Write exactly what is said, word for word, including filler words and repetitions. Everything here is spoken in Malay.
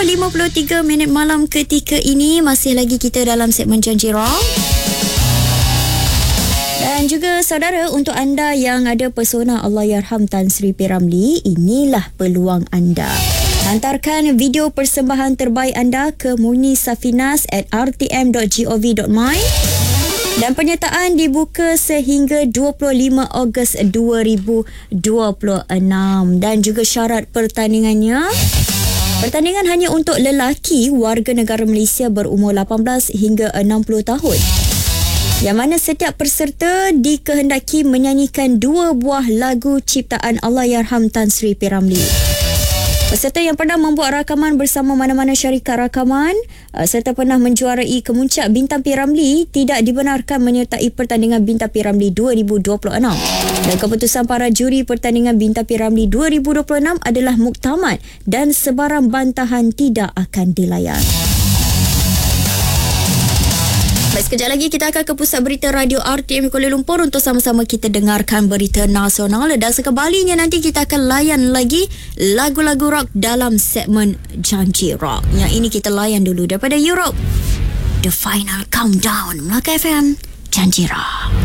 lima puluh tiga minit malam ketika ini. Masih lagi kita dalam segmen Janji Rock. Dan juga saudara, untuk anda yang ada pesona Allahyarham Tan Sri P. Ramlee, inilah peluang anda. Hantarkan video persembahan terbaik anda ke murni safinas at r t m dot gov dot my dan penyertaan dibuka sehingga dua puluh lima Ogos dua ribu dua puluh enam. Dan juga syarat pertandingannya, pertandingan hanya untuk lelaki warga negara Malaysia berumur lapan belas hingga enam puluh tahun, yang mana setiap peserta dikehendaki menyanyikan dua buah lagu ciptaan Allahyarham Tan Sri P. Ramlee. Peserta yang pernah membuat rakaman bersama mana-mana syarikat rakaman serta pernah menjuarai kemuncak Bintang P. Ramlee tidak dibenarkan menyertai pertandingan Bintang P. Ramlee dua ribu dua puluh enam. Dan keputusan para juri pertandingan Bintang P. Ramlee dua ribu dua puluh enam adalah muktamad dan sebarang bantahan tidak akan dilayan. Baik, sekejap lagi kita akan ke pusat berita radio R T M Kuala Lumpur untuk sama-sama kita dengarkan berita nasional, dan sekembalinya nanti kita akan layan lagi lagu-lagu rock dalam segmen Janji Rock. Yang ini kita layan dulu daripada Europe, The Final Countdown, Melaka F M, Janji Rock.